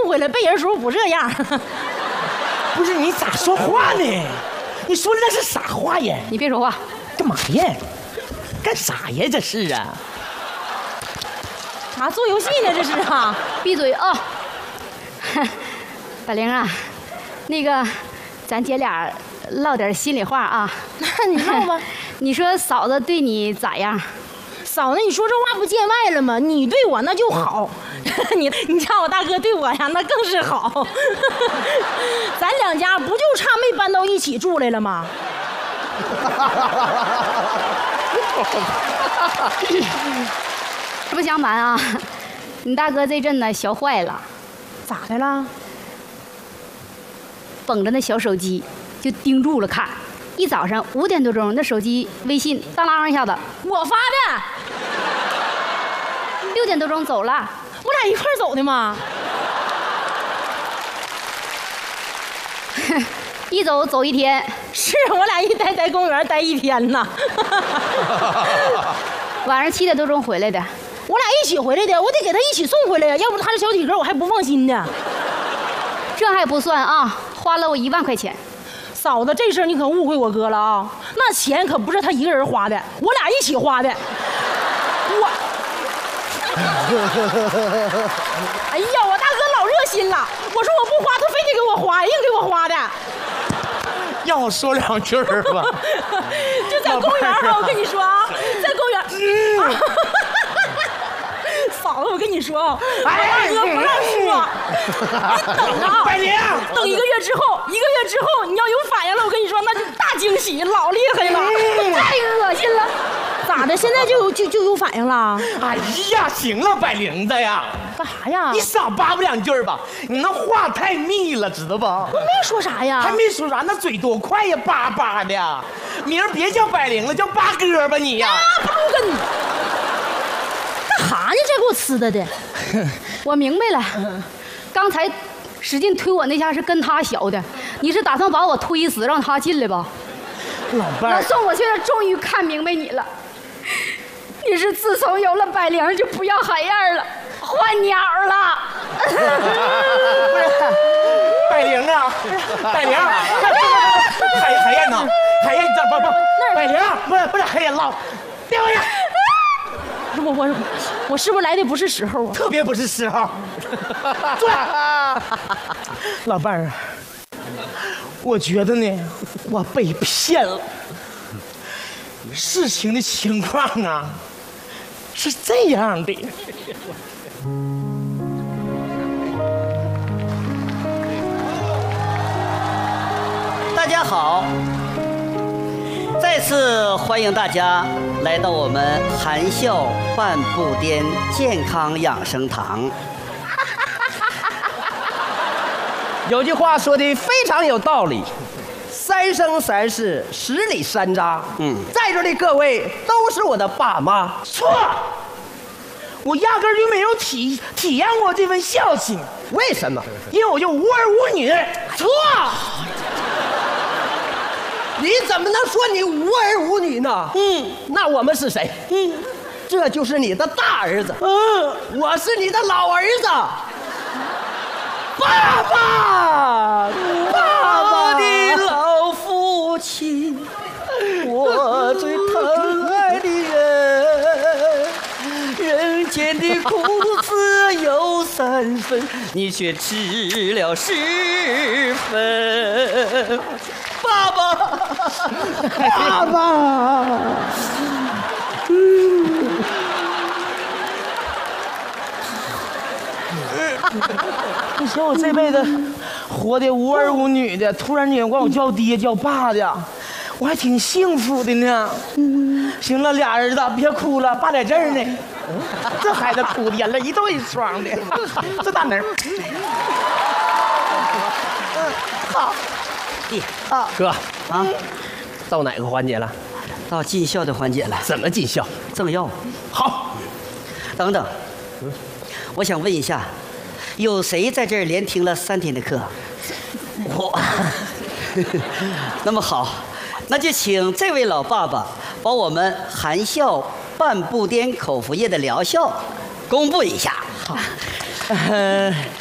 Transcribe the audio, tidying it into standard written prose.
会了，背人时候不这样。 不是你咋说话呢？你说的那是啥话呀？ 你别说话， 干嘛呀？干啥呀？这是啊？ 啊，做游戏呢这是啊！ 闭嘴啊！大玲啊，那个，咱姐俩唠点心里话啊。 那你唠吧。 你说嫂子对你咋样？ 嫂子，你说这话不见外了吗？你对我那就好，你家我大哥对我呀，那更是好。咱两家不就差没搬到一起住来了吗？ 实不相瞒啊，你大哥这阵呢学坏了。 咋的了？ 捧着那小手机就盯住了看。一早上5点多钟，那手机微信当啷一下子， 我发的。 6点多钟走了， 我俩一块走的吗？ 一走1天。 是我俩一待在公园待1天呢。 晚上7点多钟回来的。 我俩一起回来的，我得给他一起送回来呀，要不他这小体格我还不放心呢。 这还不算啊，花了我1万块钱。 嫂子，这事儿你可误会我哥了啊！那钱可不是他一个人花的，我俩一起花的。哎呀，我大哥老热心了，我说我不花，他非得给我花，硬给我花的。 让我说2句吧。 就在公园啊，我跟你说啊，在公园。嫂子，我跟你说啊，我大哥不让说，你等啊， 百灵， 等1个月之后你要有反应了，我跟你说那就大惊喜，老厉害了， 太恶心了。 咋的？现在就有反应了？ 哎呀，行了，百灵子呀， 干啥呀？ 你少叭叭2句吧，你那话太密了，知道吧？ 我没说啥呀， 还没说啥，那嘴多快呀，叭叭的。名儿别叫百灵了，叫八哥吧你呀。 不跟你干啥呢？这给我呲的。 我明白了，刚才使劲推我那下是跟他学的，你是打算把我推死，让他进来吧？ 老伴儿， 送我去了，终于看明白你了。你是自从有了百灵就不要海燕了，换鸟了。 不是百灵啊，百灵，海燕呢？海燕不，百灵不是海燕唠，别回来。 我是不是来的不是时候啊？ 特别不是时候。坐。老伴儿，我觉得呢，我被骗了。事情的情况啊，是这样的。 大家好，再次欢迎大家来到我们含笑半步颠健康养生堂。 有句话说的非常有道理，3生3世10里山楂。在座的各位都是我的爸妈。 错，我压根儿就没有体验过这份孝心。 为什么？ 因为我就无儿无女。错。 你怎么能说你无儿无女呢？那我们是谁？这就是你的大儿子。我是你的老儿子。爸爸， 我的老父亲，我最疼爱的人，人间的苦涩有3分，你却吃了10分。爸爸， 爸爸。 你说我这辈子活的无儿无女的，突然间管我叫爹叫爸的，我还挺幸福的呢。行了，俩儿子别哭了，爸在这儿呢。这孩子哭的眼泪一对一双的，这大门。好， 哥啊，到哪个环节了？ 到尽孝的环节了。 怎么尽孝？ 赠药。 好， 等等，我想问一下，有谁在这儿连听了3天的课？我。那么好，那就请这位老爸爸把我们含笑半步颠口服液的疗效公布一下。 好。